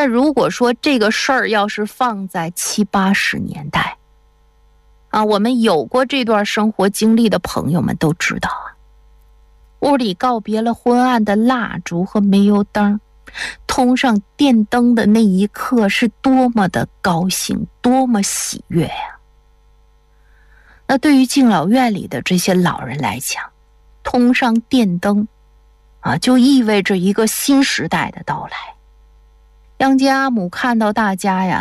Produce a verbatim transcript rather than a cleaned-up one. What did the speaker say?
但如果说这个事儿要是放在七八十年代啊，我们有过这段生活经历的朋友们都知道啊，屋里告别了昏暗的蜡烛和煤油灯，通上电灯的那一刻是多么的高兴，多么喜悦呀！那对于敬老院里的这些老人来讲，通上电灯啊，就意味着一个新时代的到来。央吉阿姆看到大家呀